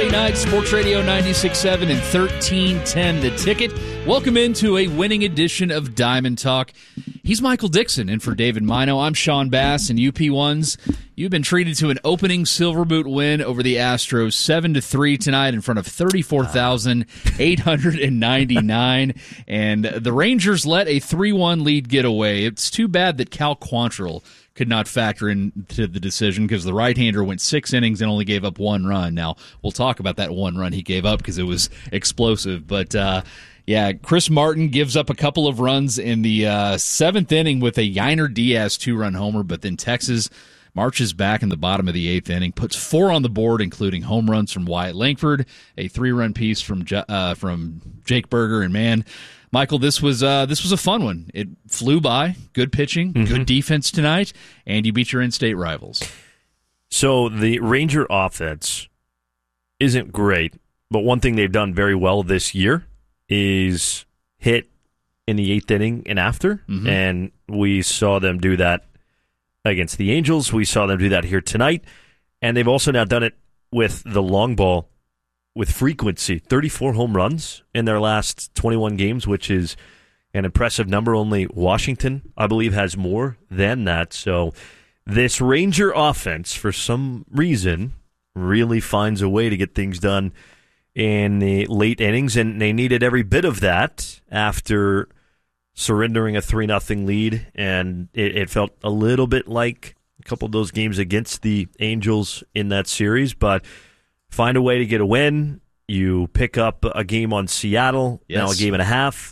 Friday night, Sports Radio 96.7 and 1310 The Ticket. Welcome into a winning edition of Diamond Talk. He's Michael Dixon, and for David Mino, I'm Sean Bass, and UP1s, you've been treated to an opening Silver Boot win over the Astros 7-3 tonight in front of 34,899, and the Rangers let a 3-1 lead get away. It's too bad that Cal Quantrill could not factor into the decision because the right-hander went 6 innings and only gave up 1 run. Now, we'll talk about that 1 run he gave up because it was explosive. But, Chris Martin gives up a couple of runs in the 7th inning with a Yainer Diaz 2-run homer, but then Texas marches back in the bottom of the 8th inning, puts 4 on the board, including home runs from Wyatt Langford, a 3-run piece from Jake Burger, and man, Michael, this was a fun one. It flew by. Good pitching, good defense tonight, and you beat your in-state rivals. So the Ranger offense isn't great, but one thing they've done very well this year is hit in the 8th inning and after, and we saw them do that against the Angels. We saw them do that here tonight, and they've also now done it with the long ball with frequency. 34 home runs in their last 21 games, which is an impressive number. Only Washington, I believe, has more than that. So this Ranger offense, for some reason, really finds a way to get things done in the late innings, and they needed every bit of that after surrendering a 3-0 lead, and it felt a little bit like a couple of those games against the Angels in that series, but find a way to get a win. You pick up a game on Seattle, now a game and a half.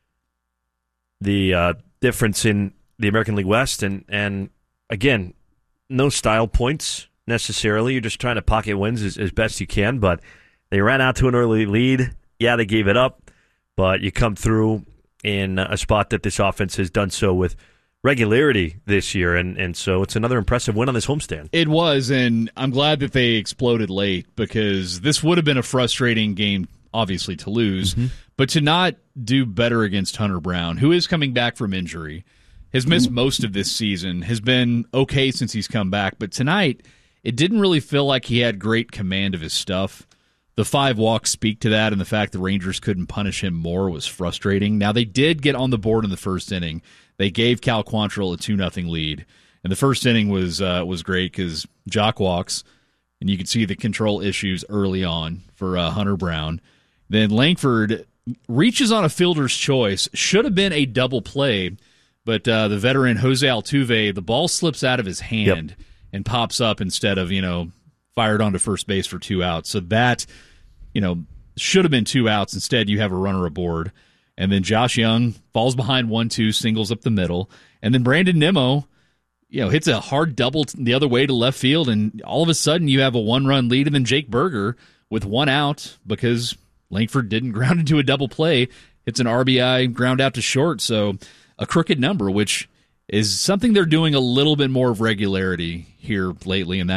The difference in the American League West, and again, no style points necessarily. You're just trying to pocket wins as best you can, but they ran out to an early lead. Yeah, they gave it up, but you come through in a spot that this offense has done so with regularity this year, and so it's another impressive win on this homestand. It was, and I'm glad that they exploded late because this would have been a frustrating game, obviously, to lose, but to not do better against Hunter Brown, who is coming back from injury, has missed most of this season, has been okay since he's come back, but tonight it didn't really feel like he had great command of his stuff. The 5 walks speak to that, and the fact the Rangers couldn't punish him more was frustrating. Now, they did get on the board in the first inning. They gave Cal Quantrill a 2-0 lead. And the first inning was great because Jock walks, and you could see the control issues early on for Hunter Brown. Then Langford reaches on a fielder's choice. Should have been a double play, but the veteran Jose Altuve, the ball slips out of his hand and pops up instead of, fired onto first base for 2 outs. So that, should have been 2 outs. Instead, you have a runner aboard. And then Josh Young falls behind 1-2, singles up the middle. And then Brandon Nimmo, hits a hard double the other way to left field. And all of a sudden, you have a 1-run lead. And then Jake Burger, with 1 out, because Langford didn't ground into a double play, hits an RBI ground out to short. So a crooked number, which is something they're doing a little bit more of regularity here lately. And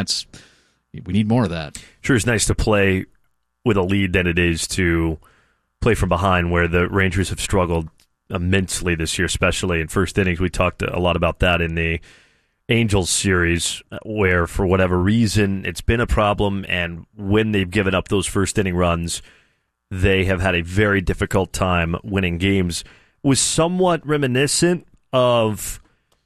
we need more of that. Sure, it's nice to play with a lead than it is to play from behind, where the Rangers have struggled immensely this year, especially in first innings. We talked a lot about that in the Angels series, where for whatever reason it's been a problem, and when they've given up those first inning runs, they have had a very difficult time winning games. It was somewhat reminiscent of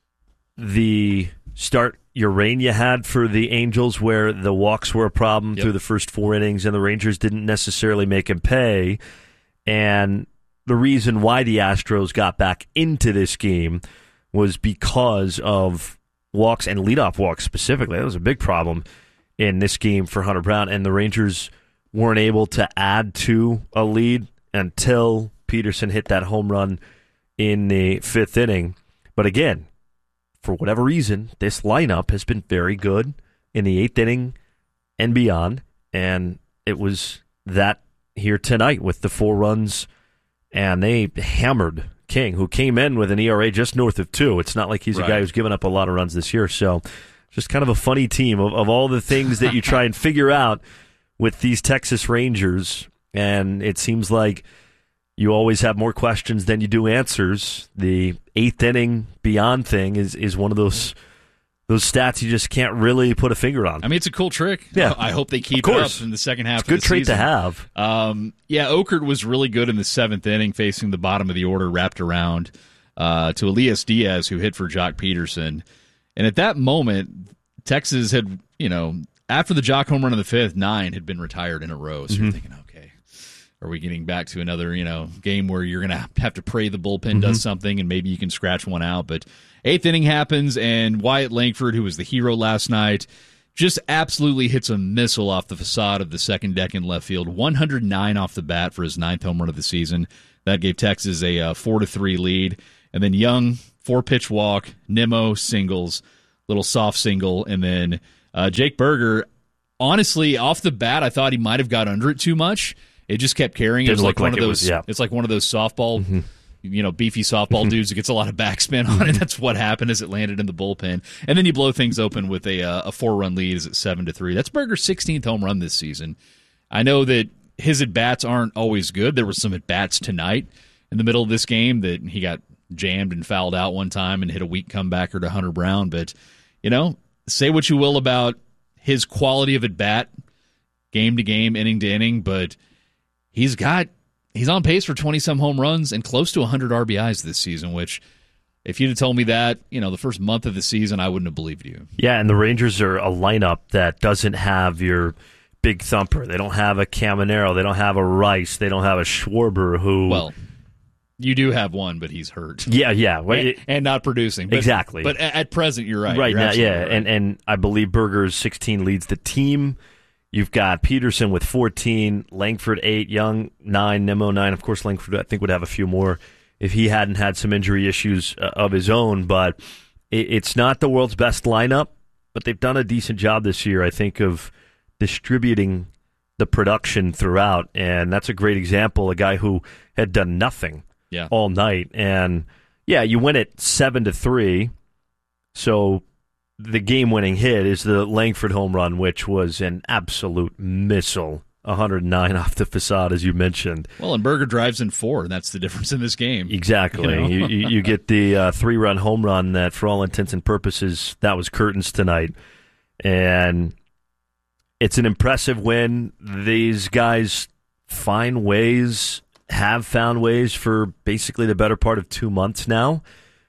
the start Urania had for the Angels, where the walks were a problem through the first 4 innings, and the Rangers didn't necessarily make him pay. And the reason why the Astros got back into this game was because of walks and leadoff walks specifically. That was a big problem in this game for Hunter Brown, and the Rangers weren't able to add to a lead until Peterson hit that home run in the 5th inning. But again, for whatever reason, this lineup has been very good in the 8th inning and beyond, and it was that here tonight with the 4 runs, and they hammered King, who came in with an ERA just north of 2. It's not like he's a guy who's given up a lot of runs this year, so just kind of a funny team of all the things that you try and figure out with these Texas Rangers, and it seems like you always have more questions than you do answers. The 8th inning beyond thing is one of those those stats you just can't really put a finger on. I mean, it's a cool trick. Yeah. I hope they keep it up in the second half of the season. Good trait to have. Okert was really good in the seventh inning, facing the bottom of the order, wrapped around to Elias Diaz, who hit for Jock Peterson. And at that moment, Texas had, after the Jock home run in the fifth, 9 had been retired in a row. So you're thinking, okay, are we getting back to another, game where you're going to have to pray the bullpen does something and maybe you can scratch one out? But eighth inning happens, and Wyatt Langford, who was the hero last night, just absolutely hits a missile off the facade of the second deck in left field. 109 off the bat for his 9th home run of the season. That gave Texas a 4-3 lead. And then Young, 4-pitch walk, Nimmo singles, little soft single, and then Jake Burger, honestly, off the bat, I thought he might have got under it too much. It just kept carrying. It was like one of those. It's like one of those softball, beefy softball dudes that gets a lot of backspin on it. That's what happened as it landed in the bullpen, and then you blow things open with a 4-run lead. Is at 7-3. That's Burger's 16th home run this season. I know that his at bats aren't always good. There were some at bats tonight in the middle of this game that he got jammed and fouled out one time and hit a weak comebacker to Hunter Brown. But say what you will about his quality of at bat, game to game, inning to inning, but he's on pace for 20-some home runs and close to 100 RBIs this season, which if you'd have told me that, the first month of the season, I wouldn't have believed you. Yeah, and the Rangers are a lineup that doesn't have your big thumper. They don't have a Caminero. They don't have a Rice. They don't have a Schwarber who... Well, you do have one, but he's hurt. Yeah. And not producing. But, exactly. But at present, you're right. Right you're now, yeah. Right. And I believe Burger's 16 leads the team. You've got Peterson with 14, Langford 8, Young 9, Nimmo 9. Of course, Langford, I think, would have a few more if he hadn't had some injury issues of his own. But it's not the world's best lineup, but they've done a decent job this year, I think, of distributing the production throughout. And that's a great example, a guy who had done nothing all night. And, you win it 7-3, so the game-winning hit is the Langford home run, which was an absolute missile, 109 off the facade, as you mentioned. Well, and Burger drives in 4, and that's the difference in this game. Exactly. You get the 3-run home run that, for all intents and purposes, that was curtains tonight. And it's an impressive win. These guys have found ways for basically the better part of 2 months now.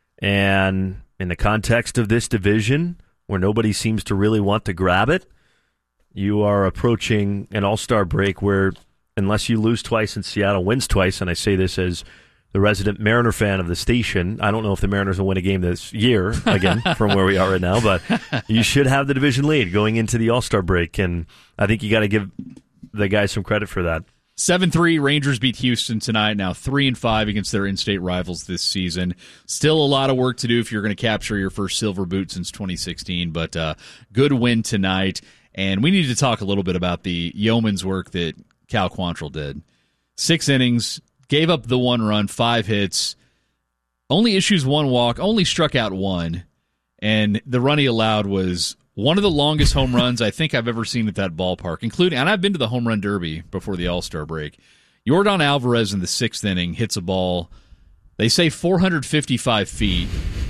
And in the context of this division, where nobody seems to really want to grab it, you are approaching an all-star break where, unless you lose twice and Seattle wins twice, and I say this as the resident Mariner fan of the station, I don't know if the Mariners will win a game this year, again, from where we are right now, but you should have the division lead going into the all-star break, and I think you got to give the guys some credit for that. 7-3, Rangers beat Houston tonight, now 3-5 against their in-state rivals this season. Still a lot of work to do if you're going to capture your first silver boot since 2016, but good win tonight. And we need to talk a little bit about the yeoman's work that Cal Quantrill did. 6 innings, gave up the 1 run, 5 hits, only issues 1 walk, only struck out 1, and the run he allowed was one of the longest home runs I think I've ever seen at that ballpark, including, and I've been to the home run derby before the All-Star break. Yordan Alvarez in the 6th inning hits a ball, they say 455 feet.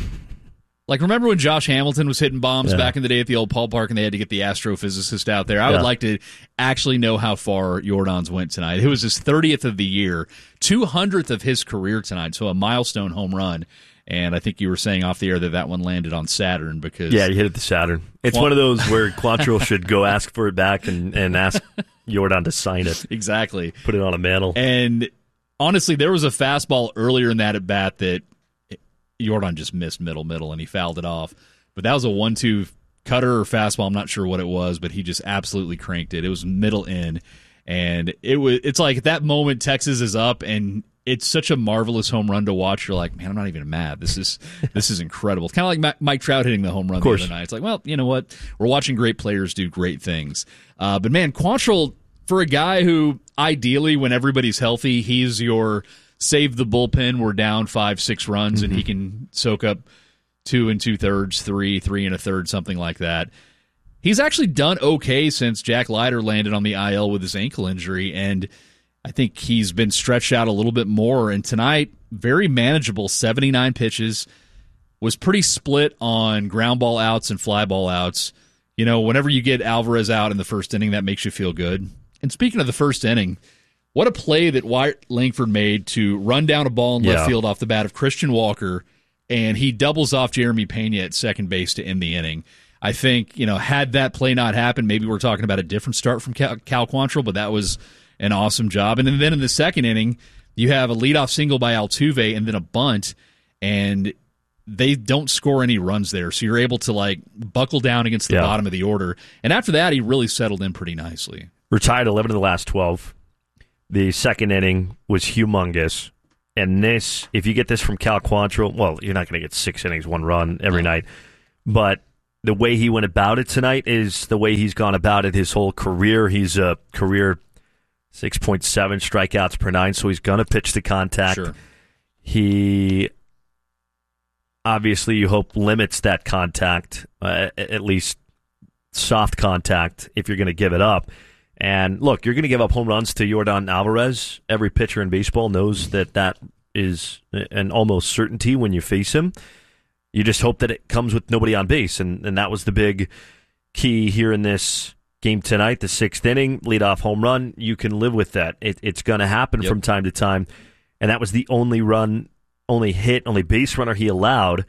Like, remember when Josh Hamilton was hitting bombs back in the day at the old ballpark and they had to get the astrophysicist out there? I would like to actually know how far Yordan's went tonight. It was his 30th of the year, 200th of his career tonight, so a milestone home run. And I think you were saying off the air that one landed on Saturn because... Yeah, he hit it to Saturn. It's one of those where Quantrill should go ask for it back and ask Yordan to sign it. Exactly. Put it on a mantle. And honestly, there was a fastball earlier in that at-bat that Yordan just missed middle, and he fouled it off. But that was a 1-2 cutter or fastball. I'm not sure what it was, but he just absolutely cranked it. It was middle in. And it's like at that moment, Texas is up, and it's such a marvelous home run to watch. You're like, man, I'm not even mad. This is incredible. It's kind of like Mike Trout hitting the home run the other night. It's like, well, you know what? We're watching great players do great things. But, man, Quantrill, for a guy who ideally when everybody's healthy, he's your save the bullpen. We're down 5-6 runs, and he can soak up 2 2/3, 3 1/3, something like that. He's actually done okay since Jack Leiter landed on the IL with his ankle injury, and I think he's been stretched out a little bit more. And tonight, very manageable, 79 pitches, was pretty split on ground ball outs and fly ball outs. You know, whenever you get Alvarez out in the first inning, that makes you feel good. And speaking of the first inning, what a play that Wyatt Langford made to run down a ball in left field off the bat of Christian Walker, and he doubles off Jeremy Pena at second base to end the inning. I think, you know, had that play not happened, maybe we're talking about a different start from Cal Quantrill, but that was an awesome job. And then in the second inning, you have a leadoff single by Altuve and then a bunt, and they don't score any runs there. So you're able to, like, buckle down against the bottom of the order. And after that, he really settled in pretty nicely. Retired 11 of the last 12. The second inning was humongous. And this, if you get this from Cal Quantrill, well, you're not going to get 6 innings, 1 run every night. But the way he went about it tonight is the way he's gone about it his whole career. He's a career 6.7 strikeouts per 9, so he's going to pitch to contact. Sure. He, obviously, you hope limits that contact, at least soft contact, if you're going to give it up. And look, you're going to give up home runs to Yordan Alvarez. Every pitcher in baseball knows that is an almost certainty when you face him. You just hope that it comes with nobody on base, and that was the big key here in this game tonight, the 6th inning, leadoff home run. You can live with that. It's going to happen from time to time, and that was the only base runner he allowed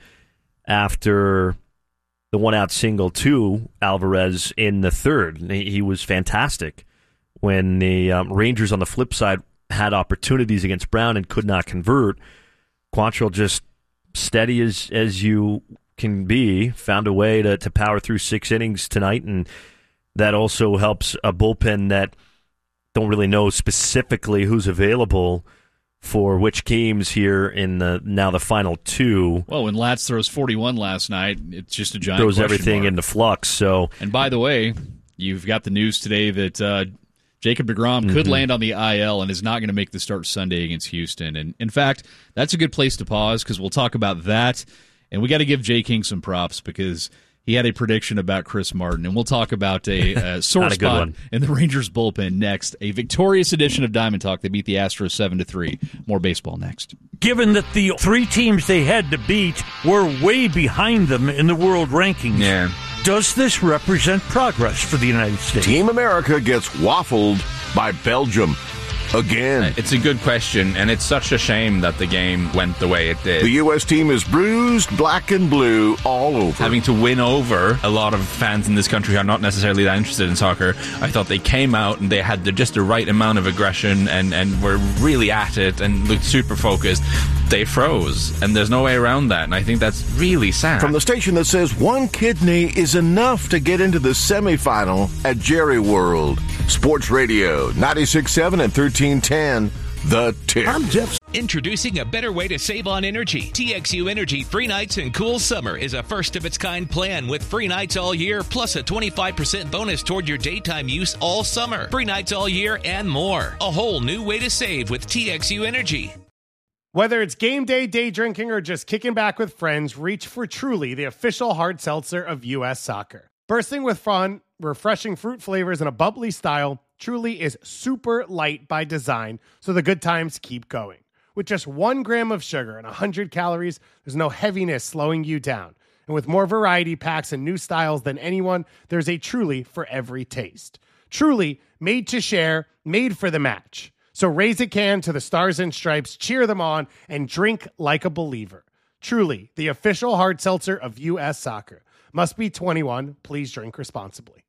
after the one-out single to Alvarez in the third. He was fantastic when the Rangers on the flip side had opportunities against Brown and could not convert. Quantrill, just steady as you can be, found a way to power through 6 innings tonight, and that also helps a bullpen that don't really know specifically who's available for which games here in the final 2. Well, when Latz throws 41 last night, it's just a giant throws question everything mark into flux. So, and by the way, you've got the news today that Jacob deGrom could land on the IL and is not going to make the start Sunday against Houston. And in fact, that's a good place to pause because we'll talk about that. And we got to give Jay King some props because he had a prediction about Chris Martin, and we'll talk about a sore spot in the Rangers bullpen next. A victorious edition of Diamond Talk. They beat the Astros 7-3. More baseball next. Given that the 3 teams they had to beat were way behind them in the world rankings, does this represent progress for the United States? Team America gets waffled by Belgium again. It's a good question, and it's such a shame that the game went the way it did. The U.S. team is bruised, black and blue, all over. Having to win over a lot of fans in this country who are not necessarily that interested in soccer, I thought they came out and they had just the right amount of aggression and were really at it and looked super focused. They froze, and there's no way around that, and I think that's really sad. From the station that says 1 kidney is enough to get into the semifinal at Jerry World. Sports Radio, 96.7 and 1310, The Tip. I'm Jeff. Introducing a better way to save on energy. TXU Energy Free Nights and Cool Summer is a first-of-its-kind plan with free nights all year, plus a 25% bonus toward your daytime use all summer. Free nights all year and more. A whole new way to save with TXU Energy. Whether it's game day, day drinking, or just kicking back with friends, reach for Truly, the official hard seltzer of U.S. Soccer. Bursting with fun, refreshing fruit flavors, and a bubbly style, Truly is super light by design, so the good times keep going. With just 1 gram of sugar and 100 calories, there's no heaviness slowing you down. And with more variety packs and new styles than anyone, there's a Truly for every taste. Truly, made to share, made for the match. So raise a can to the Stars and Stripes, cheer them on, and drink like a believer. Truly, the official hard seltzer of U.S. Soccer. Must be 21. Please drink responsibly.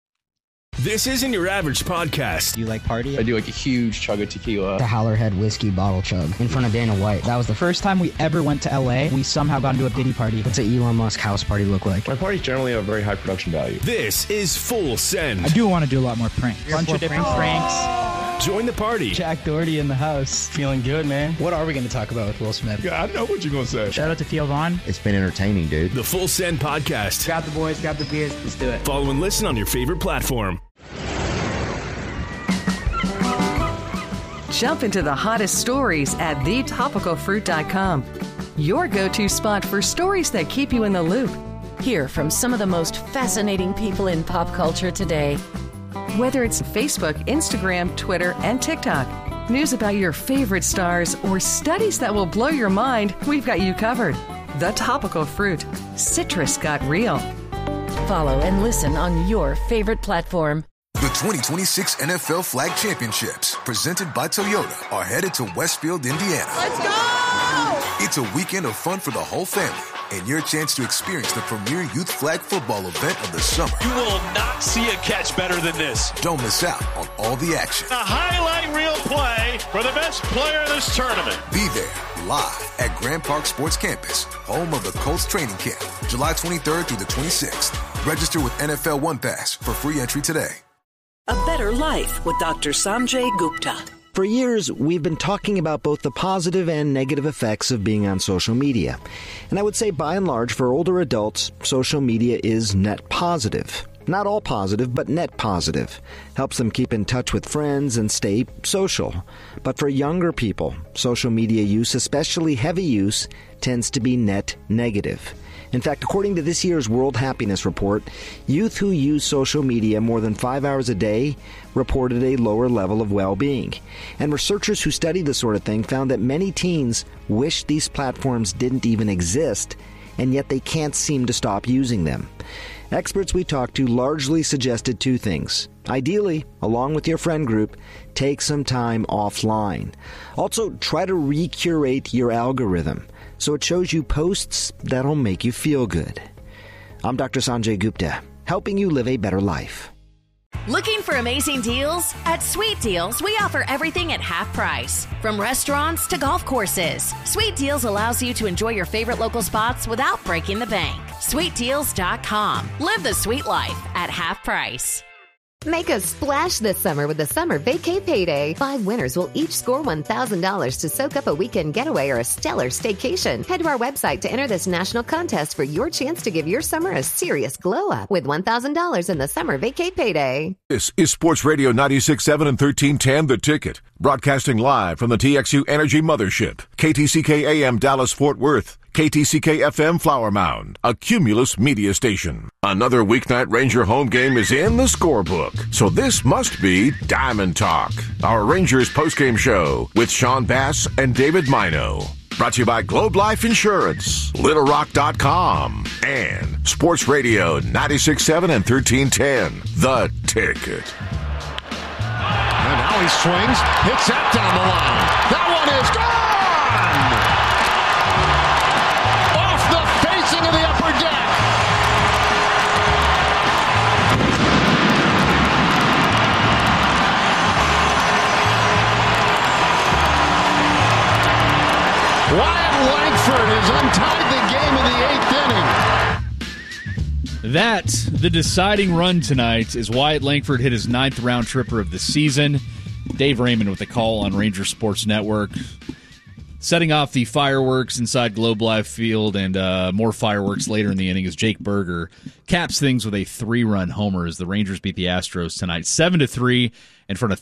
This isn't your average podcast. Do you like party? I do like a huge chug of tequila. The Howlerhead whiskey bottle chug in front of Dana White. That was the first time we ever went to LA. We somehow got into a Diddy party. What's an Elon Musk house party look like? My parties generally have a very high production value. This is Full Send. I do want to do a lot more pranks. Bunch of different pranks. Join the party. Jack Doherty in the house. Feeling good, man. What are we going to talk about with Will Smith? Yeah, I know what you're going to say. Shout out to Theo Vaughn. It's been entertaining, dude. The Full Send Podcast. Grab the boys, grab the beers. Let's do it. Follow and listen on your favorite platform. Jump into the hottest stories at thetopicalfruit.com. Your go-to spot for stories that keep you in the loop. Hear from some of the most fascinating people in pop culture today. Whether it's Facebook, Instagram, Twitter, and TikTok, news about your favorite stars, or studies that will blow your mind, we've got you covered. The Topical Fruit. Citrus got real. Follow and listen on your favorite platform. The 2026 NFL Flag Championships, presented by Toyota, are headed to Westfield, Indiana. Let's go! It's a weekend of fun for the whole family and your chance to experience the premier youth flag football event of the summer. You will not see a catch better than this. Don't miss out on all the action. A highlight reel play for the best player in this tournament. Be there live at Grand Park Sports Campus, home of the Colts training camp, July 23rd through the 26th. Register with NFL One Pass for free entry today. A Better Life with Dr. Sanjay Gupta. For years, we've been talking about both the positive and negative effects of being on social media. And I would say, by and large, for older adults, social media is net positive. Not all positive, but net positive. Helps them keep in touch with friends and stay social. But for younger people, social media use, especially heavy use, tends to be net negative. In fact, according to this year's World Happiness Report, youth who use social media more than 5 hours a day reported a lower level of well-being. And researchers who study this sort of thing found that many teens wish these platforms didn't even exist, and yet they can't seem to stop using them. Experts we talked to largely suggested two things. Ideally, along with your friend group, take some time offline. Also, try to recurate your algorithm so it shows you posts that'll make you feel good. I'm Dr. Sanjay Gupta, helping you live a better life. Looking for amazing deals? At Sweet Deals, we offer everything at half price. From restaurants to golf courses, Sweet Deals allows you to enjoy your favorite local spots without breaking the bank. SweetDeals.com. Live the sweet life at half price. Make a splash this summer with the Summer Vacay Payday. 5 winners will each score $1,000 to soak up a weekend getaway or a stellar staycation. Head to our website to enter this national contest for your chance to give your summer a serious glow-up with $1,000 in the Summer Vacay Payday. This is Sports Radio 96.7 and 1310 The Ticket. Broadcasting live from the TXU Energy Mothership. KTCK AM Dallas Fort Worth. KTCK FM Flower Mound, a Cumulus media station. Another weeknight Ranger home game is in the scorebook, so this must be Diamond Talk, our Rangers postgame show with Sean Bass and David Mino. Brought to you by Globe Life Insurance, LittleRock.com, and Sports Radio 96.7 and 1310, The Ticket. And now he swings, hits that down the line. That one is gone! Of the upper deck. Wyatt Langford has untied the game in the 8th inning. That, the deciding run tonight, is Wyatt Langford hit his 9th round tripper of the season. Dave Raymond with the call on Ranger Sports Network. Setting off the fireworks inside Globe Life Field, and more fireworks later in the inning as Jake Berger caps things with a 3-run homer as the Rangers beat the Astros tonight 7-3 in front of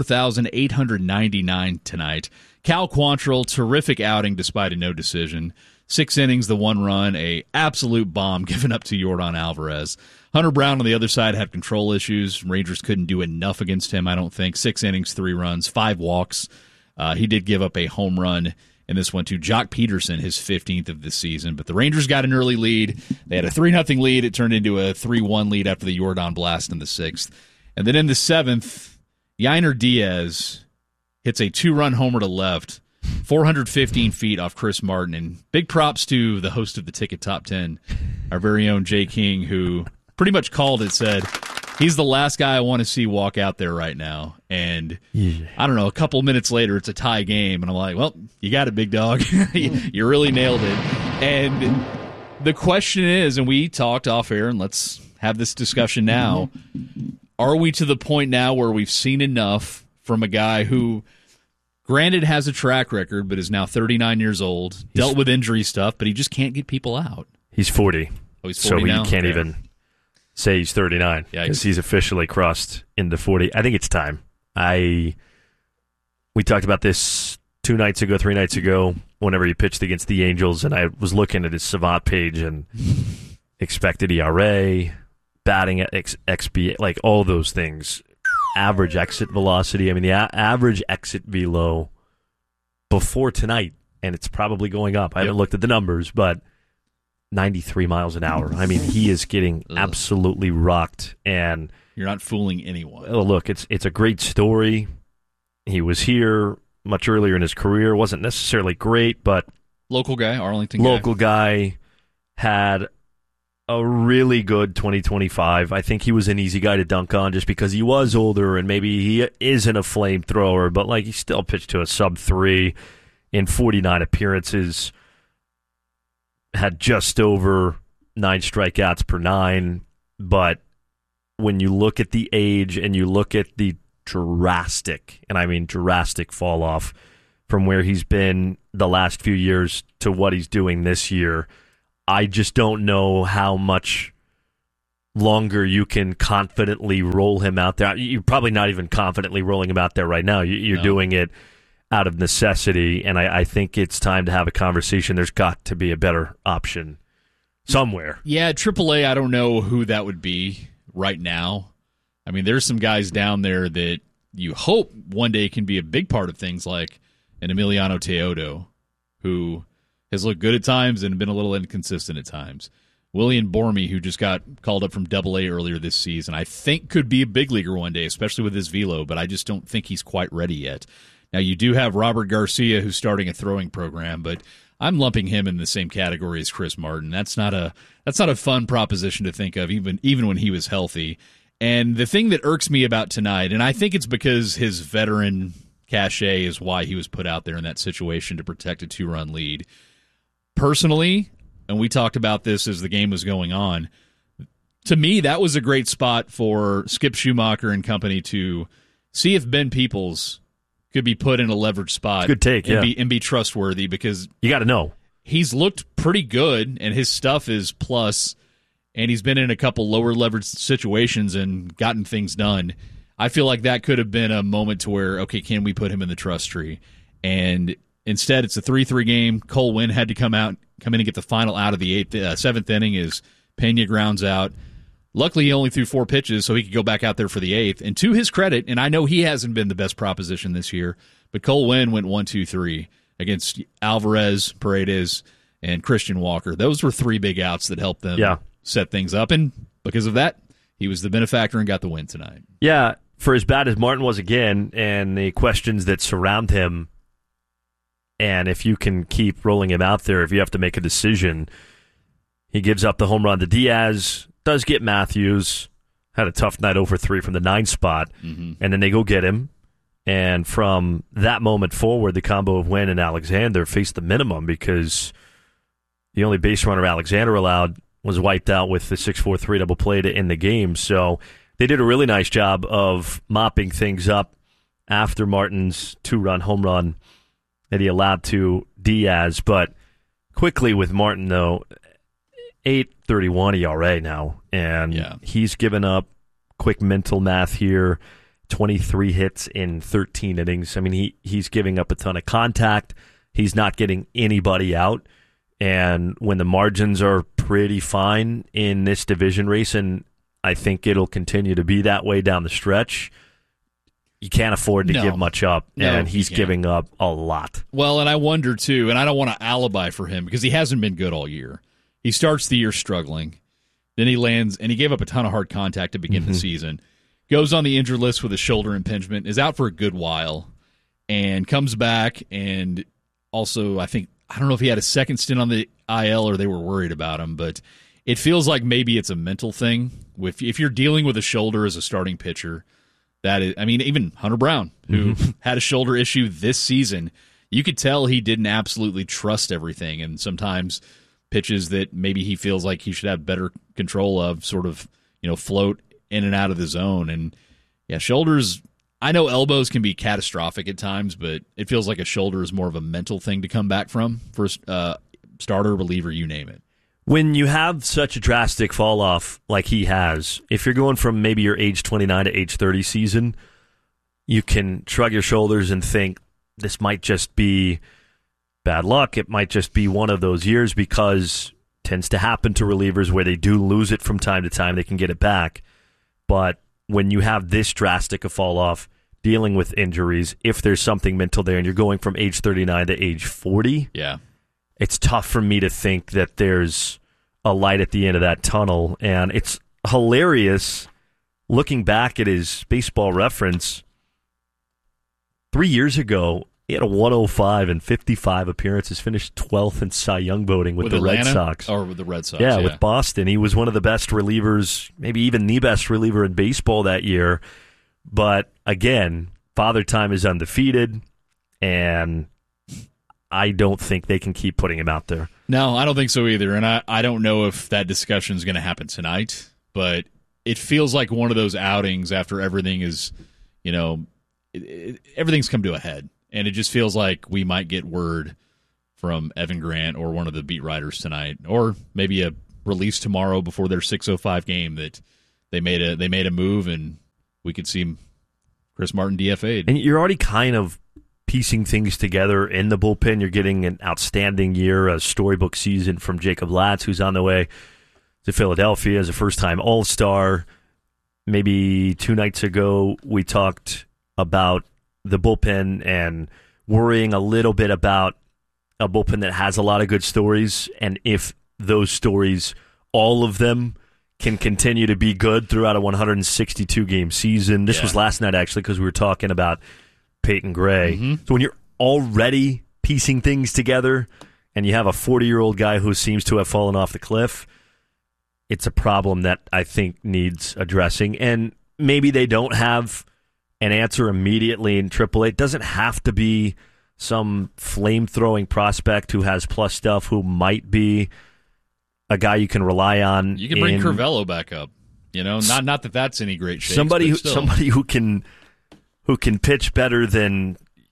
34,899 tonight. Cal Quantrill, terrific outing despite a no decision. 6 innings, the 1 run, a absolute bomb given up to Yordan Alvarez. Hunter Brown on the other side had control issues. Rangers couldn't do enough against him, I don't think. 6 innings, 3 runs, 5 walks. He did give up a home run in this one to Jock Peterson, his 15th of the season. But the Rangers got an early lead. They had a 3-0 lead. It turned into a 3-1 lead after the Yordan blast in the 6th. And then in the 7th, Yainer Diaz hits a 2-run homer to left, 415 feet off Chris Martin. And big props to the host of the Ticket Top 10, our very own Jay King, who pretty much called it, said, he's the last guy I want to see walk out there right now. And I don't know, a couple minutes later, it's a tie game. And I'm like, well, you got it, big dog. You really nailed it. And the question is, and we talked off air, and let's have this discussion now, are we to the point now where we've seen enough from a guy who, granted, has a track record, but is now 39 years old, dealt with injury stuff, but he just can't get people out? He's 40. Oh, he's 40 now? So he can't even say he's 39 because he's officially crossed into 40. I think it's time. We talked about this 3 nights ago, whenever he pitched against the Angels, and I was looking at his Savant page and expected ERA, batting at XP, like all those things, average exit velocity. I mean, the average exit velo before tonight, and it's probably going up. I haven't looked at the numbers, but 93 miles an hour. I mean, he is getting absolutely rocked, and you're not fooling anyone. Look, it's a great story. He was here much earlier in his career. Wasn't necessarily great, but local guy, Arlington local guy, had a really good 2025. I think he was an easy guy to dunk on just because he was older and maybe he isn't a flamethrower, but like he still pitched to a sub-3 in 49 appearances. Had just over 9 strikeouts per 9, but when you look at the age and you look at the drastic, and I mean drastic fall off from where he's been the last few years to what he's doing this year, I just don't know how much longer you can confidently roll him out there. You're probably not even confidently rolling him out there right now. You're doing it out of necessity, and I think it's time to have a conversation. There's got to be a better option somewhere. Yeah, AAA, I don't know who that would be right now. I mean, there's some guys down there that you hope one day can be a big part of things, like an Emiliano Teodo, who has looked good at times and been a little inconsistent at times. William Bormy, who just got called up from AA earlier this season, I think could be a big leaguer one day, especially with his velo, but I just don't think he's quite ready yet. Now, you do have Robert Garcia, who's starting a throwing program, but I'm lumping him in the same category as Chris Martin. That's not a fun proposition to think of, even when he was healthy. And the thing that irks me about tonight, and I think it's because his veteran cachet is why he was put out there in that situation to protect a 2-run lead. Personally, and we talked about this as the game was going on, to me, that was a great spot for Skip Schumacher and company to see if Ben Peoples could be put in a leveraged spot. Good take, and be trustworthy, because you got to know. He's looked pretty good, and his stuff is plus, and he's been in a couple lower leveraged situations and gotten things done. I feel like that could have been a moment to where, okay, can we put him in the trust tree? And instead, it's a 3-3 game. Cole Winn had to come in and get the final out of the 7th inning as Pena grounds out. Luckily, he only threw 4 pitches, so he could go back out there for the 8th. And to his credit, and I know he hasn't been the best proposition this year, but Cole Winn went 1-2-3 against Alvarez, Paredes, and Christian Walker. Those were 3 big outs that helped them set things up. And because of that, he was the benefactor and got the win tonight. Yeah, for as bad as Martin was again, and the questions that surround him, and if you can keep rolling him out there, if you have to make a decision, he gives up the home run to Diaz, does get Matthews, had a tough night over 3 from the 9 spot, and then they go get him. And from that moment forward, the combo of Winn and Alexander faced the minimum because the only base runner Alexander allowed was wiped out with the 6-4-3 double play to end the game. So they did a really nice job of mopping things up after Martin's 2-run home run that he allowed to Diaz. But quickly with Martin, though, 8.31 ERA now, and he's given up, quick mental math here, 23 hits in 13 innings. I mean, he's giving up a ton of contact. He's not getting anybody out. And when the margins are pretty fine in this division race, and I think it'll continue to be that way down the stretch, you can't afford to give much up, and he's giving up a lot. Well, and I wonder, too, and I don't want to alibi for him because he hasn't been good all year. He starts the year struggling. Then he lands, and he gave up a ton of hard contact to begin the season. Goes on the injured list with a shoulder impingement, is out for a good while, and comes back, and also I don't know if he had a second stint on the IL or they were worried about him, but it feels like maybe it's a mental thing. If you're dealing with a shoulder as a starting pitcher, that is, I mean, even Hunter Brown, who had a shoulder issue this season, you could tell he didn't absolutely trust everything, and sometimes pitches that maybe he feels like he should have better control of sort of, float in and out of the zone. And shoulders, I know elbows can be catastrophic at times, but it feels like a shoulder is more of a mental thing to come back from for starter, reliever, you name it. When you have such a drastic fall off like he has, if you're going from maybe your age 29 to age 30 season, you can shrug your shoulders and think this might just be bad luck. It might just be one of those years, because it tends to happen to relievers where they do lose it from time to time. They can get it back. But when you have this drastic a fall off, dealing with injuries, if there's something mental there and you're going from age 39 to age 40, it's tough for me to think that there's a light at the end of that tunnel. And it's hilarious looking back at his Baseball Reference. 3 years ago, he had a 105 and 55 appearances, finished 12th in Cy Young voting with the Atlanta? Red Sox. Or with the Red Sox, yeah, with Boston. He was one of the best relievers, maybe even the best reliever in baseball that year. But again, Father Time is undefeated, and I don't think they can keep putting him out there. No, I don't think so either. And I don't know if that discussion is going to happen tonight, but it feels like one of those outings after everything is, everything's come to a head. And it just feels like we might get word from Evan Grant or one of the beat writers tonight, or maybe a release tomorrow before their 6:05 game that they made a move and we could see Chris Martin DFA'd. And you're already kind of piecing things together in the bullpen. You're getting an outstanding year, a storybook season from Jacob Latz, who's on the way to Philadelphia as a first-time All-Star. Maybe 2 nights ago, we talked about the bullpen and worrying a little bit about a bullpen that has a lot of good stories, and if those stories, all of them, can continue to be good throughout a 162-game season. This was last night, actually, because we were talking about Peyton Gray. Mm-hmm. So when you're already piecing things together and you have a 40-year-old guy who seems to have fallen off the cliff, it's a problem that I think needs addressing. And maybe they don't have an answer immediately in AAA. It doesn't have to be some flame-throwing prospect who has plus stuff, who might be a guy you can rely on. You can bring Curvelo back up. Not that that's any great shape. Somebody who can pitch better than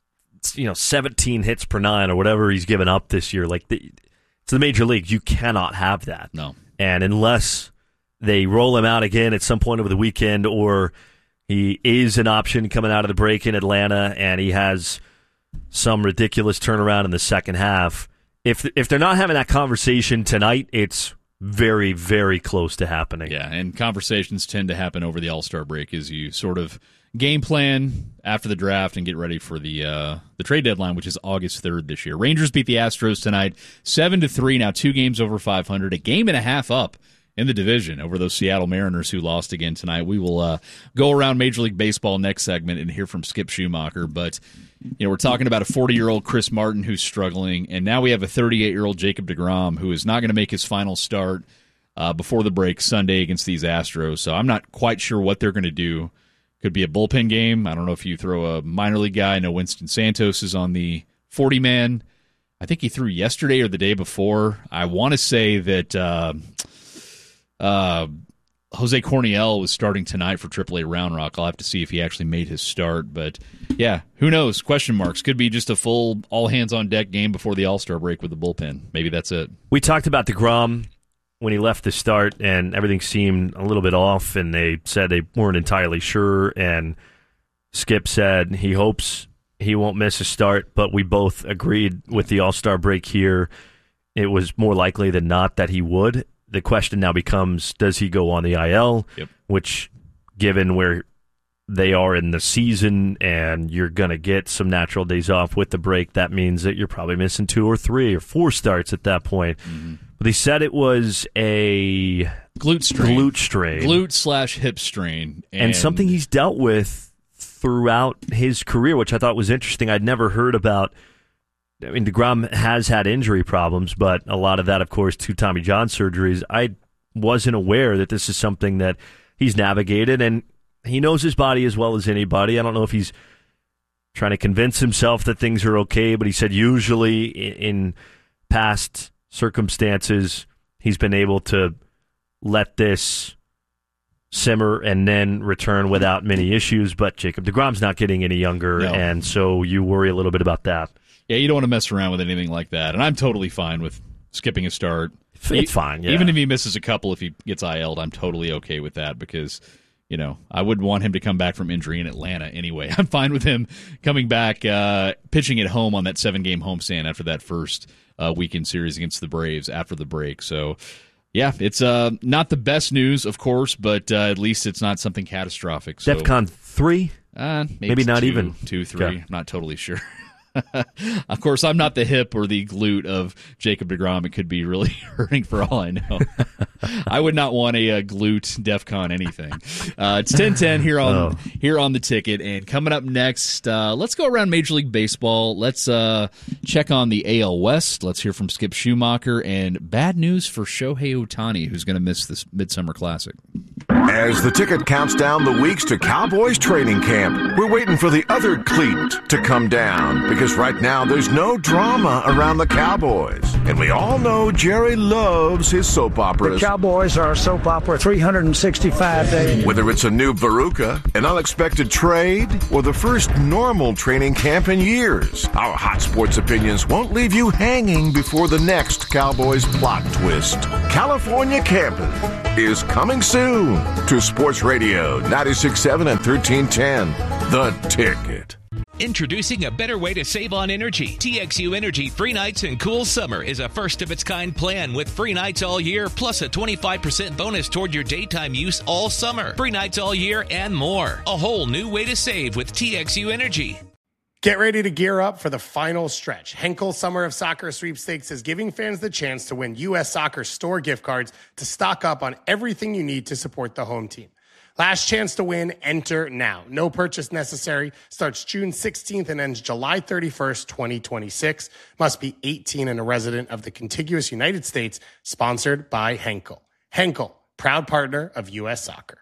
17 hits per 9 or whatever he's given up this year. It's the major leagues. You cannot have that. No. And unless they roll him out again at some point over the weekend, or he is an option coming out of the break in Atlanta and he has some ridiculous turnaround in the second half, if they're not having that conversation tonight, it's very, very close to happening. Yeah, and conversations tend to happen over the All-Star break as you sort of game plan after the draft and get ready for the trade deadline, which is August 3rd this year. Rangers beat the Astros tonight 7-3, now 2 games over 500, a game and a half up in the division over those Seattle Mariners who lost again tonight. We will go around Major League Baseball next segment and hear from Skip Schumacher. But we're talking about a 40-year-old Chris Martin who's struggling, and now we have a 38-year-old Jacob deGrom who is not going to make his final start before the break Sunday against these Astros. So I'm not quite sure what they're going to do. Could be a bullpen game. I don't know if you throw a minor league guy. I know Winston Santos is on the 40-man. I think he threw yesterday or the day before. I want to say that Jose Corniel was starting tonight for AAA Round Rock. I'll have to see if he actually made his start. But, yeah, who knows? Question marks. Could be just a full all-hands-on-deck game before the All-Star break with the bullpen. Maybe that's it. We talked about deGrom when he left the start, and everything seemed a little bit off, and they said they weren't entirely sure. And Skip said he hopes he won't miss a start, but we both agreed with the All-Star break here. It was more likely than not that he would. The question now becomes, does he go on the IL? Yep. Which, given where they are in the season and you're going to get some natural days off with the break, that means that you're probably missing 2 or 3 or 4 starts at that point. Mm-hmm. But they said it was a glute strain. Glute/hip strain. And something he's dealt with throughout his career, which I thought was interesting. I'd never heard about. I mean, deGrom has had injury problems, but a lot of that, of course, to Tommy John surgeries. I wasn't aware that this is something that he's navigated, and he knows his body as well as anybody. I don't know if he's trying to convince himself that things are okay, but he said usually in past circumstances, he's been able to let this simmer and then return without many issues. But Jacob deGrom's not getting any younger, and so you worry a little bit about that. Yeah, you don't want to mess around with anything like that. And I'm totally fine with skipping a start. It's fine, yeah. Even if he misses a couple, if he gets IL'd, I'm totally okay with that because, I wouldn't want him to come back from injury in Atlanta anyway. I'm fine with him coming back, pitching at home on that 7-game homestand after that first weekend series against the Braves after the break. So, yeah, it's not the best news, of course, but at least it's not something catastrophic. So, DEFCON 3? Maybe not 2, even 2, 3. Okay. I'm not totally sure. Of course, I'm not the hip or the glute of Jacob deGrom. It could be really hurting for all I know. I would not want a glute DEFCON anything. It's 10:10 here on the ticket, and coming up next, let's go around Major League Baseball. Let's check on the AL West. Let's hear from Skip Schumacher, and bad news for Shohei Ohtani, who's going to miss this Midsummer Classic. As the ticket counts down the weeks to Cowboys training camp, we're waiting for the other cleat to come down, because right now there's no drama around the Cowboys. And we all know Jerry loves his soap operas. The Cowboys are a soap opera 365 days. Whether it's a new Veruca, an unexpected trade, or the first normal training camp in years, our hot sports opinions won't leave you hanging before the next Cowboys plot twist. California Campus is coming soon to Sports Radio 96.7 and 1310. The Ticket. Introducing a better way to save on energy. TXU Energy Free Nights and Cool Summer is a first-of-its-kind plan with free nights all year, plus a 25% bonus toward your daytime use all summer. Free nights all year and more. A whole new way to save with TXU Energy. Get ready to gear up for the final stretch. Henkel Summer of Soccer Sweepstakes is giving fans the chance to win U.S. Soccer store gift cards to stock up on everything you need to support the home team. Last chance to win, enter now. No purchase necessary. Starts June 16th and ends July 31st, 2026. Must be 18 and a resident of the contiguous United States. Sponsored by Henkel. Henkel, proud partner of U.S. Soccer.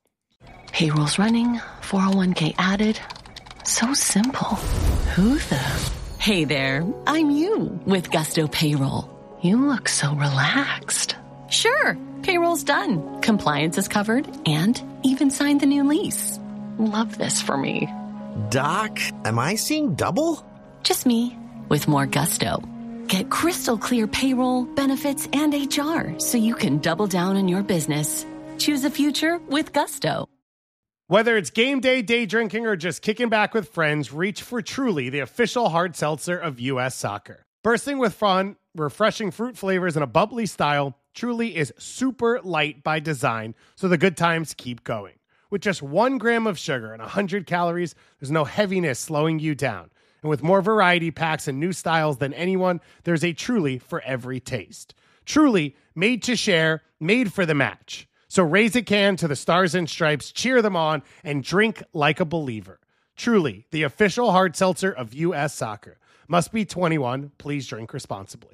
Payroll's running, 401k added. So simple. Who the? Hey there, I'm you with Gusto Payroll. You look so relaxed. Sure, payroll's done. Compliance is covered and even signed the new lease. Love this for me. Doc, am I seeing double? Just me with more gusto. Get crystal clear payroll, benefits, and HR so you can double down on your business. Choose a future with Gusto. Whether it's game day, day drinking, or just kicking back with friends, reach for Truly, the official hard seltzer of U.S. Soccer. Bursting with fun, refreshing fruit flavors, and a bubbly style, Truly is super light by design, so the good times keep going. With just 1 gram of sugar and 100 calories, there's no heaviness slowing you down. And with more variety packs and new styles than anyone, there's a Truly for every taste. Truly, made to share, made for the match. So raise a can to the Stars and Stripes, cheer them on, and drink like a believer. Truly, the official hard seltzer of U.S. Soccer. Must be 21. Please drink responsibly.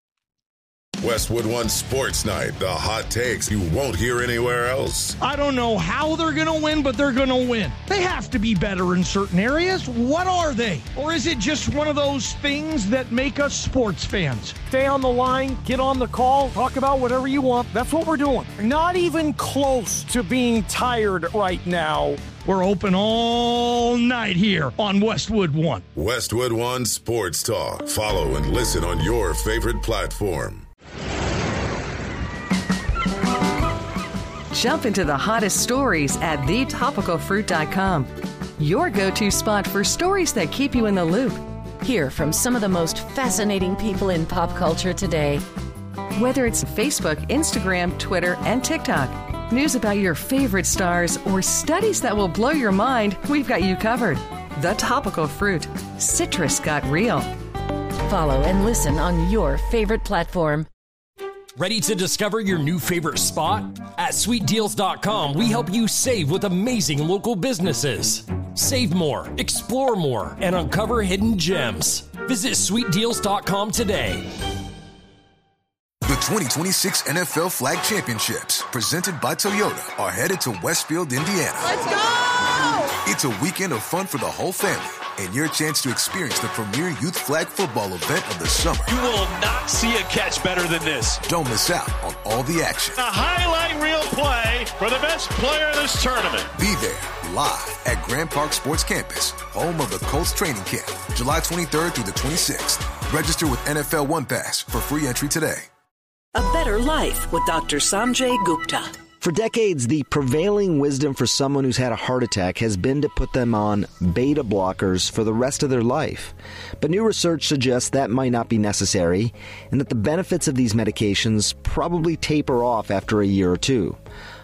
Westwood One Sports Night. The hot takes you won't hear anywhere else. I don't know how they're going to win, but they're going to win. They have to be better in certain areas. What are they? Or is it just one of those things that make us sports fans? Stay on the line, get on the call, talk about whatever you want. That's what we're doing. Not even close to being tired right now. We're open all night here on Westwood One. Westwood One Sports Talk. Follow and listen on your favorite platform. Jump into the hottest stories at thetopicalfruit.com. Your go-to spot for stories that keep you in the loop. Hear from some of the most fascinating people in pop culture today. Whether it's Facebook, Instagram, Twitter, and TikTok, news about your favorite stars, or studies that will blow your mind, we've got you covered. The Topical Fruit. Citrus got real. Follow and listen on your favorite platform. Ready to discover your new favorite spot? At SweetDeals.com, we help you save with amazing local businesses. Save more, explore more, and uncover hidden gems. Visit SweetDeals.com today. The 2026 NFL Flag Championships, presented by Toyota, are headed to Westfield, Indiana. Let's go! It's a weekend of fun for the whole family, and your chance to experience the premier youth flag football event of the summer. You will not see a catch better than this. Don't miss out on all the action. A highlight reel play for the best player in this tournament. Be there live at Grand Park Sports Campus, home of the Colts training camp, July 23rd through the 26th. Register with NFL One Pass for free entry today. A Better Life with Dr. Sanjay Gupta. For decades, the prevailing wisdom for someone who's had a heart attack has been to put them on beta blockers for the rest of their life. But new research suggests that might not be necessary, and that the benefits of these medications probably taper off after a year or two.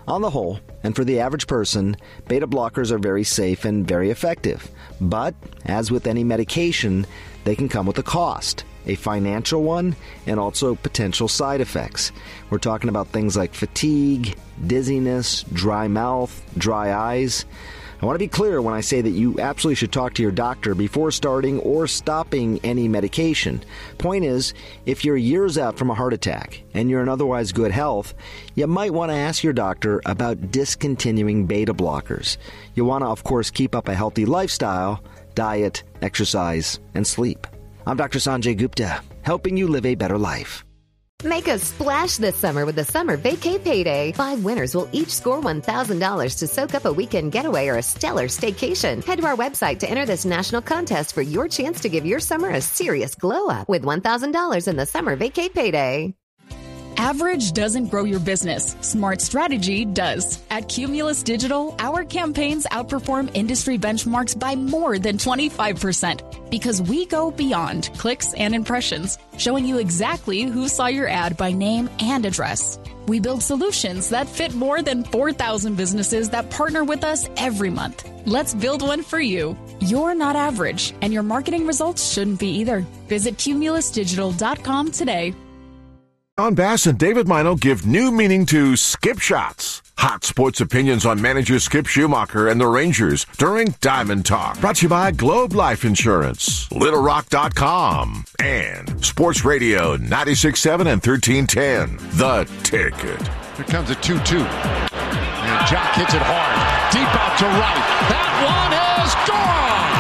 On the whole, and for the average person, beta blockers are very safe and very effective. But, as with any medication, they can come with a cost, a financial one, and also potential side effects. We're talking about things like fatigue, dizziness, dry mouth, dry eyes. I want to be clear when I say that you absolutely should talk to your doctor before starting or stopping any medication. Point is, if you're years out from a heart attack and you're in otherwise good health, you might want to ask your doctor about discontinuing beta blockers. You want to, of course, keep up a healthy lifestyle, diet, exercise, and sleep. I'm Dr. Sanjay Gupta, helping you live a better life. Make a splash this summer with the Summer Vacay Payday. 5 winners will each score $1,000 to soak up a weekend getaway or a stellar staycation. Head to our website to enter this national contest for your chance to give your summer a serious glow up with $1,000 in the Summer Vacay Payday. Average doesn't grow your business. Smart strategy does. At Cumulus Digital, our campaigns outperform industry benchmarks by more than 25% because we go beyond clicks and impressions, showing you exactly who saw your ad by name and address. We build solutions that fit more than 4,000 businesses that partner with us every month. Let's build one for you. You're not average, and your marketing results shouldn't be either. Visit cumulusdigital.com today. Sean Bass and David Mino give new meaning to skip shots. Hot sports opinions on manager Skip Schumacher and the Rangers during Diamond Talk. Brought to you by Globe Life Insurance, LittleRock.com, and Sports Radio 96.7 and 1310. The Ticket. Here comes a 2-2. And Jock hits it hard. Deep out to right. That one is gone!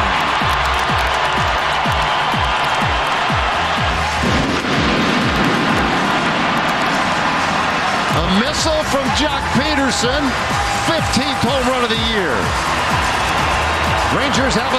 A missile from Jock Peterson, 15th home run of the year. Rangers have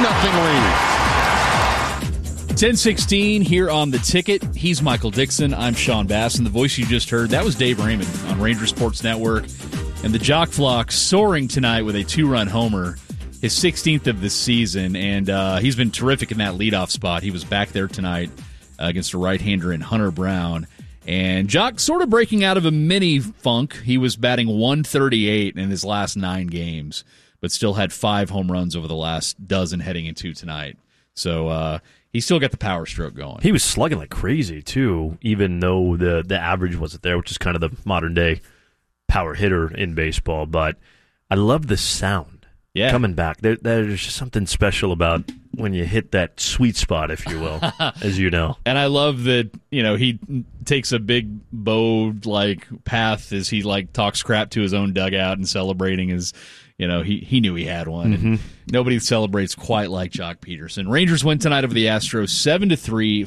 a 3-0 lead. 10:16 here on The Ticket. He's Michael Dixon. I'm Sean Bass, and the voice you just heard, that was Dave Raymond on Ranger Sports Network. And the Jock Flock soaring tonight with a 2-run homer, his 16th of the season, and he's been terrific in that leadoff spot. He was back there tonight against a right-hander in Hunter Brown. And Jock sort of breaking out of a mini funk. He was batting .138 in his last 9 games, but still had 5 home runs over the last dozen heading into tonight. So he still got the power stroke going. He was slugging like crazy, too, even though the average wasn't there, which is kind of the modern-day power hitter in baseball. But I love the sound coming back. There's just something special about when you hit that sweet spot, if you will, as you know. And I love that, he takes a big bowed path as he talks crap to his own dugout and celebrating his, he knew he had one. Mm-hmm. And nobody celebrates quite like Jock Peterson. Rangers win tonight over the Astros 7-3,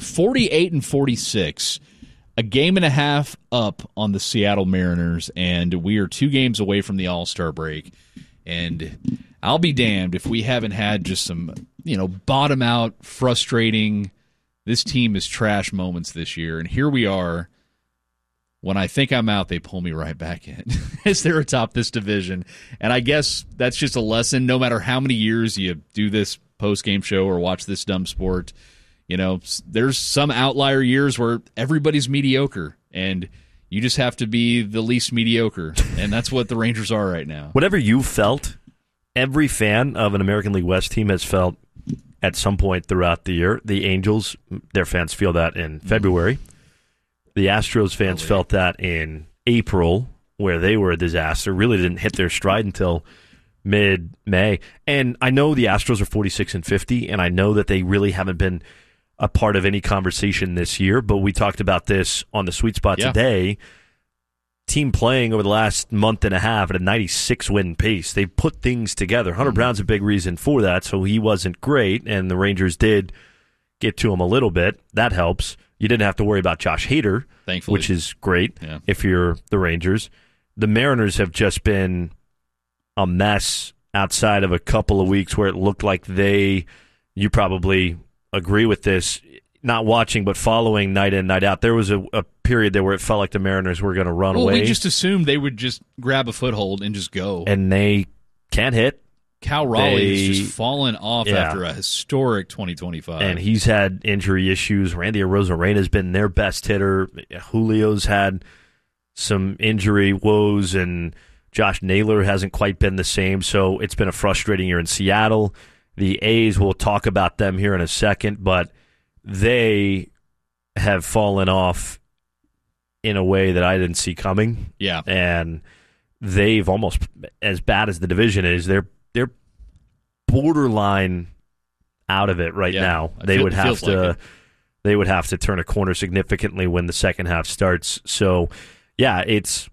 48-46. A game and a half up on the Seattle Mariners, and we are 2 games away from the All-Star break. And I'll be damned if we haven't had just some, bottom out, frustrating, this team is trash moments this year. And here we are. When I think I'm out, they pull me right back in as they're atop this division. And I guess that's just a lesson. No matter how many years you do this post-game show or watch this dumb sport, there's some outlier years where everybody's mediocre. And you just have to be the least mediocre, and that's what the Rangers are right now. Whatever you felt, every fan of an American League West team has felt at some point throughout the year. The Angels, their fans feel that in February. The Astros fans felt that in April, where they were a disaster. Really didn't hit their stride until mid-May. And I know the Astros are 46-50, and I know that they really haven't been a part of any conversation this year, but we talked about this on the Sweet Spot today. Team playing over the last month and a half at a 96-win pace. They put things together. Hunter Brown's a big reason for that, so he wasn't great, and the Rangers did get to him a little bit. That helps. You didn't have to worry about Josh Hader, thankfully, which is great if you're the Rangers. The Mariners have just been a mess outside of a couple of weeks where it looked like you probably agree with this, not watching but following night in, night out. There was a period there where it felt like the Mariners were going to run away. We just assumed they would just grab a foothold and just go. And they can't hit. Cal Raleigh has just fallen off after a historic 2025. And he's had injury issues. Randy Arozarena has been their best hitter. Julio's had some injury woes, and Josh Naylor hasn't quite been the same, so it's been a frustrating year in Seattle. The A's, we'll talk about them here in a second, but they have fallen off in a way that I didn't see coming. Yeah. And they've almost, as bad as the division is, they're borderline out of it right now. They would have to turn a corner significantly when the second half starts. So, yeah, it's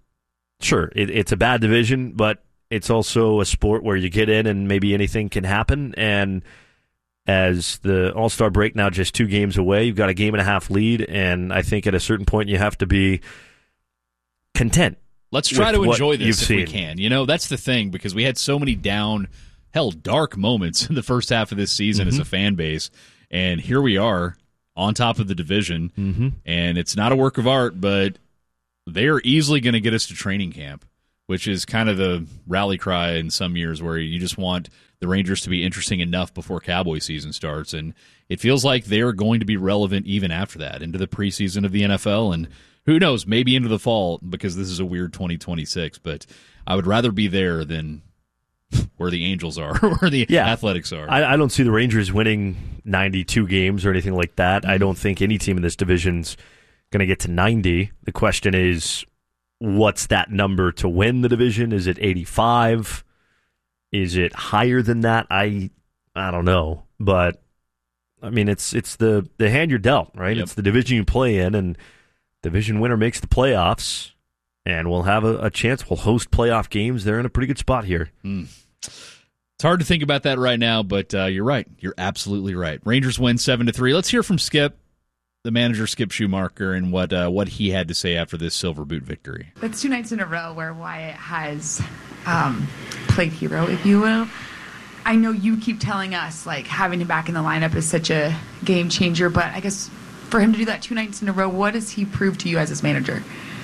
a bad division, but it's also a sport where you get in and maybe anything can happen. And as the All-Star break now just 2 games away, you've got a 1.5 game lead, and I think at a certain point you have to be content. Let's try to enjoy this if we can. That's the thing, because we had so many dark moments in the first half of this season as a fan base, and here we are on top of the division, and it's not a work of art, but they are easily going to get us to training camp, which is kind of the rally cry in some years where you just want the Rangers to be interesting enough before Cowboy season starts, and it feels like they're going to be relevant even after that, into the preseason of the NFL, and who knows, maybe into the fall, because this is a weird 2026, but I would rather be there than where the Angels are, where the Athletics are. I don't see the Rangers winning 92 games or anything like that. I don't think any team in this division's going to get to 90. The question is, what's that number to win the division? Is it 85? Is it higher than that? I don't know. But, I mean, it's the hand you're dealt, right? Yep. It's the division you play in, and division winner makes the playoffs, and we'll have a chance. We'll host playoff games. They're in a pretty good spot here. It's hard to think about that right now, but you're right. You're absolutely right. Rangers win 7-3. Let's hear from Skip, the manager, Skip Schumacher, and what he had to say after this Silver Boot victory. That's 2 nights in a row where Wyatt has played hero, if you will. I know you keep telling us, like, having him back in the lineup is such a game changer, but I guess for him to do that 2 nights in a row, what does he prove to you as his manager?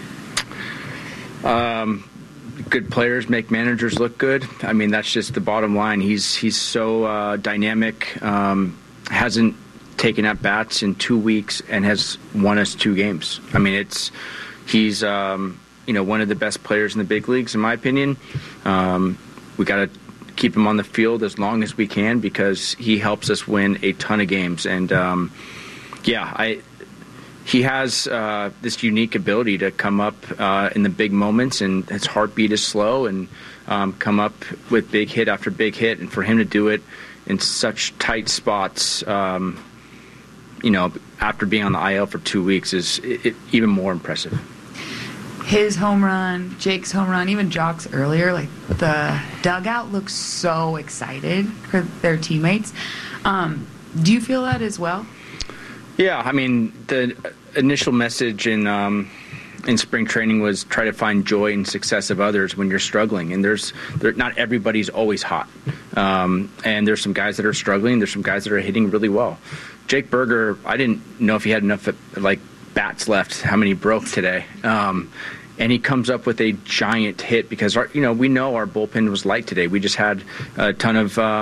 Good players make managers look good. I mean, that's just the bottom line. He's so dynamic, hasn't taken at bats in 2 weeks, and has won us 2 games. I mean, he's one of the best players in the big leagues, in my opinion. We got to keep him on the field as long as we can, because he helps us win a ton of games. And he has this unique ability to come up in the big moments, and his heartbeat is slow, and come up with big hit after big hit. And for him to do it in such tight spots, after being on the IL for 2 weeks is even more impressive. His home run, Jake's home run, even Jock's earlier, like, the dugout looks so excited for their teammates. Do you feel that as well? Yeah, I mean, the initial message in spring training was try to find joy in success of others when you're struggling. And not everybody's always hot. And there's some guys that are struggling. There's some guys that are hitting really well. Jake Burger, I didn't know if he had enough bats left, how many broke today. And he comes up with a giant hit because we know our bullpen was light today. We just had a ton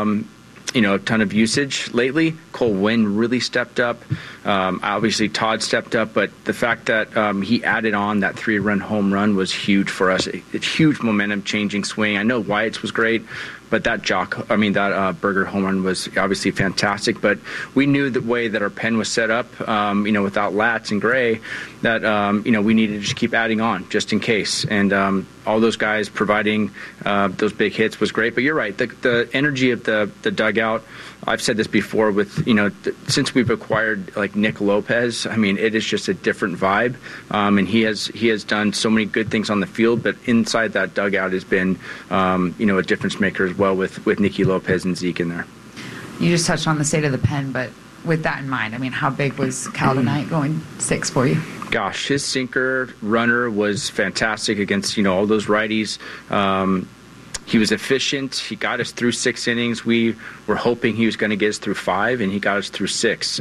of usage lately. Cole Winn really stepped up. Obviously, Todd stepped up, but the fact that he added on that 3-run home run was huge for us. It's huge momentum-changing swing. I know Wyatt's was great, but that Burger home run was obviously fantastic. But we knew the way that our pen was set up, without Latz and Gray, that we needed to just keep adding on just in case. And all those guys providing those big hits was great. But you're right, the energy of the dugout. I've said this before with since we've acquired Nick Lopez. I mean, it is just a different vibe, and he has done so many good things on the field. But inside that dugout has been a difference maker as well with Nicky Lopez and Zeke in there. You just touched on the state of the pen, but with that in mind, I mean, how big was Cal tonight going 6 for you? Gosh, his sinker runner was fantastic against all those righties. He was efficient. He got us through 6 innings. We were hoping he was going to get us through 5, and he got us through 6.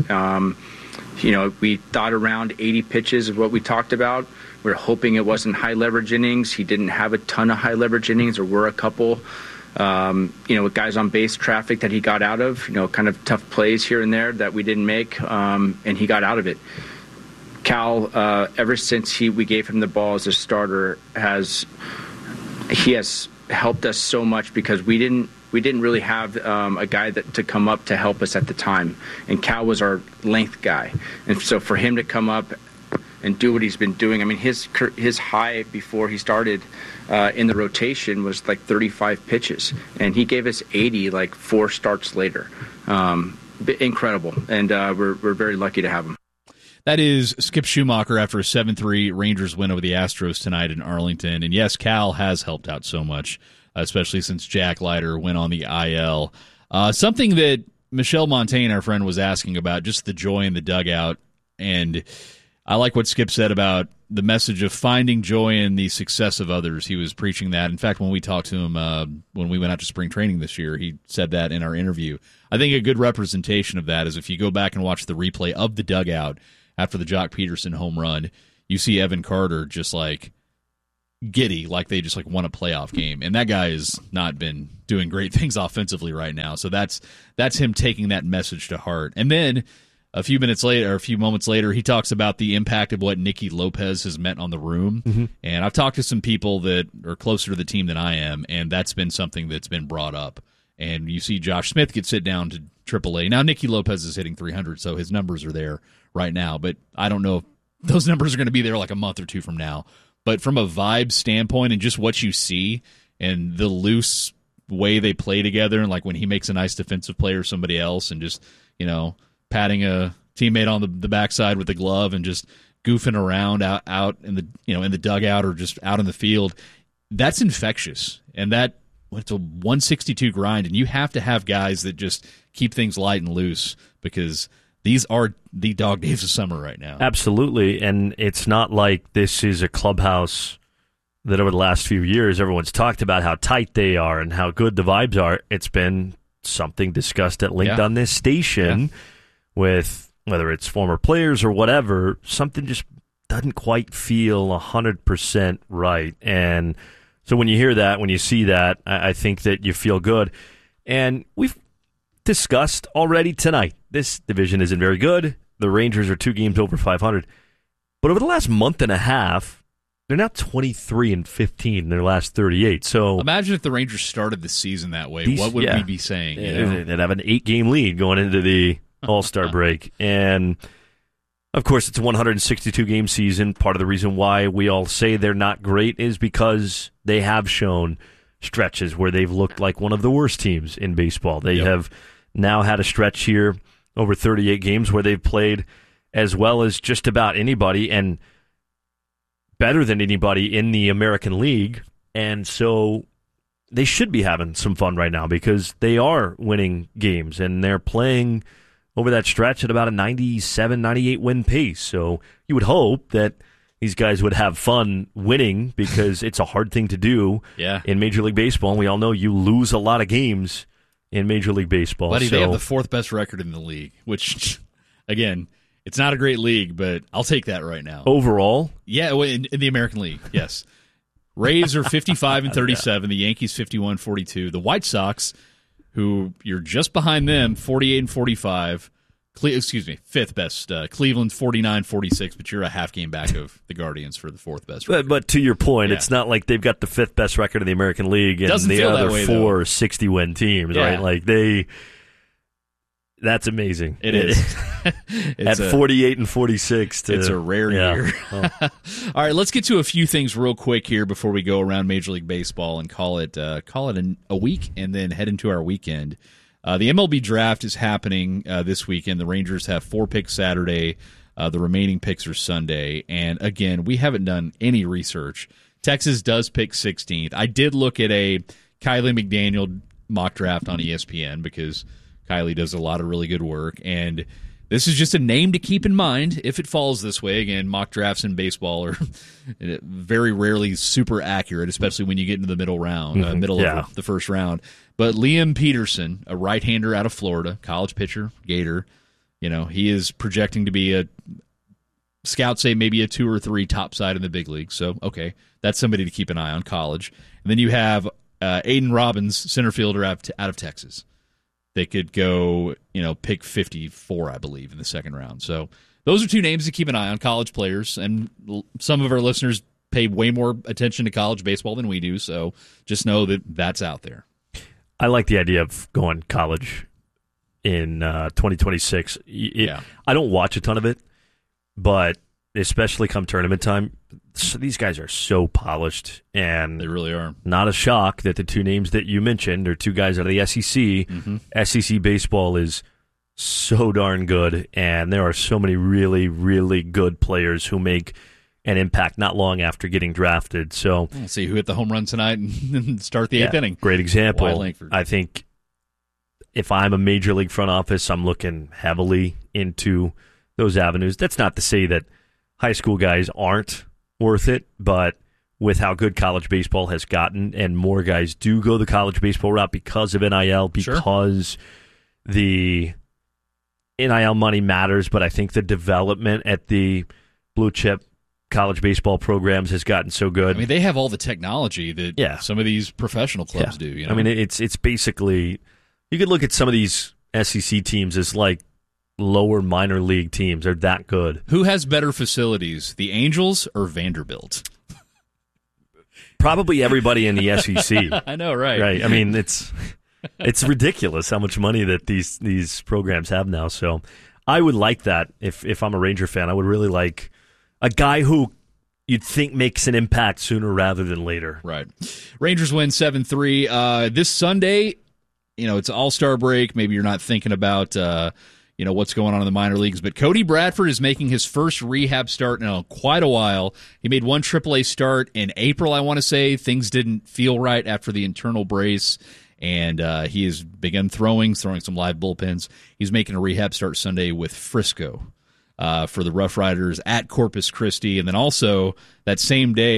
We thought around 80 pitches is what we talked about. We were hoping it wasn't high leverage innings. He didn't have a ton of high leverage innings. There were a couple, with guys on base traffic that he got out of, kind of tough plays here and there that we didn't make, and he got out of it. Cal, ever since we gave him the ball as a starter, has he has helped us so much because we didn't really have a guy to come up to help us at the time, and Cal was our length guy, and so for him to come up and do what he's been doing, I mean, his high before he started in the rotation was like 35 pitches, and he gave us 80 like 4 starts later. Incredible, and we're very lucky to have him. That is Skip Schumacher after a 7-3 Rangers win over the Astros tonight in Arlington. And yes, Cal has helped out so much, especially since Jack Leiter went on the IL. Something that Michelle Montaigne, our friend, was asking about, just the joy in the dugout. And I like what Skip said about the message of finding joy in the success of others. He was preaching that. In fact, when we talked to him when we went out to spring training this year, he said that in our interview. I think a good representation of that is if you go back and watch the replay of the dugout after the Jock Peterson home run, you see Evan Carter just like giddy, like they just like won a playoff game. And that guy has not been doing great things offensively right now. So that's him taking that message to heart. And then a few moments later, he talks about the impact of what Nicky Lopez has meant on the room. Mm-hmm. And I've talked to some people that are closer to the team than I am, and that's been something that's been brought up. And you see Josh Smith get sit down to AAA. Now, Nicky Lopez is hitting 300, so his numbers are there right now. But I don't know if those numbers are going to be there like a month or two from now. But from a vibe standpoint and just what you see and the loose way they play together, and like when he makes a nice defensive play or somebody else and just, patting a teammate on the backside with the glove and just goofing around out in the in the dugout or just out in the field, that's infectious. And it's a 162 grind, and you have to have guys that just keep things light and loose because these are the dog days of summer right now. Absolutely, and it's not like this is a clubhouse that over the last few years everyone's talked about how tight they are and how good the vibes are. It's been something discussed at length on this station with whether it's former players or whatever, something just doesn't quite feel 100% right. And so when you hear that, when you see that, I think that you feel good. And we've discussed already tonight, this division isn't very good. The Rangers are 2 games over 500. But over the last month and a half, they're now 23-15 in their last 38. So imagine if the Rangers started the season that way. What would we be saying? They'd have an 8-game lead going into the All-Star break. And, of course, it's a 162-game season. Part of the reason why we all say they're not great is because they have shown stretches where they've looked like one of the worst teams in baseball. They have now had a stretch here over 38 games where they've played as well as just about anybody and better than anybody in the American League. And so they should be having some fun right now because they are winning games and they're playing over that stretch at about a 97, 98 win pace. So you would hope that these guys would have fun winning because it's a hard thing to do in Major League Baseball. And we all know you lose a lot of games in Major League Baseball. Buddy, they have the 4th best record in the league, which, again, it's not a great league, but I'll take that right now. Overall? Yeah, in the American League, yes. Rays are 55-37, the Yankees 51-42. The White Sox, who you're just behind them, 48-45. 5th best. Cleveland's 49-46, but you're a half game back of the Guardians for the 4th best record. But to your point, it's not like they've got the 5th best record in the American League and the other 4 60-win teams, right? Like that's amazing. It is. At 48-46. It's a rare year. Oh. All right, let's get to a few things real quick here before we go around Major League Baseball and call it a week and then head into our weekend. The MLB draft is happening this weekend. The Rangers have 4 picks Saturday. The remaining picks are Sunday. And again, we haven't done any research. Texas does pick 16th. I did look at a Kylie McDaniel mock draft on ESPN because Kylie does a lot of really good work. And this is just a name to keep in mind if it falls this way. Again, mock drafts in baseball are very rarely super accurate, especially when you get into the middle round, of the first round. But Liam Peterson, a right-hander out of Florida, college pitcher, Gator, he is projecting to be scouts say maybe a 2 or 3 top side in the big league. So, okay, that's somebody to keep an eye on, college. And then you have Aiden Robbins, center fielder out of Texas. They could go, pick 54, I believe, in the second round. So those are 2 names to keep an eye on, college players. And some of our listeners pay way more attention to college baseball than we do, so just know that that's out there. I like the idea of going college in 2026. I don't watch a ton of it, but especially come tournament time, so these guys are so polished, and they really are. Not a shock that the two names that you mentioned are two guys out of the SEC. SEC baseball is so darn good, and there are so many really, really good players who make an impact not long after getting drafted. So we'll see who hit the home run tonight and start the eighth inning. Great example. Wyatt Langford. I think if I'm a major league front office, I'm looking heavily into those avenues. That's not to say that high school guys aren't worth it, but with how good college baseball has gotten, and more guys do go the college baseball route because of NIL, because the NIL money matters, but I think the development at the blue chip college baseball programs has gotten so good. I mean, they have all the technology that some of these professional clubs do. You know? I mean, it's basically, you could look at some of these SEC teams as like lower minor league teams. They're that good. Who has better facilities, the Angels or Vanderbilt? Probably everybody in the SEC. I know, right? Right. I mean, it's ridiculous how much money that these programs have now. So I would like that if I'm a Ranger fan. I would really like a guy who you'd think makes an impact sooner rather than later. Right. Rangers win 7-3. This Sunday, it's All-Star break. Maybe you're not thinking about what's going on in the minor leagues, but Cody Bradford is making his first rehab start in quite a while. He made one AAA start in April, I want to say. Things didn't feel right after the internal brace, and he has begun throwing some live bullpens. He's making a rehab start Sunday with Frisco for the Rough Riders at Corpus Christi, and then also that same day,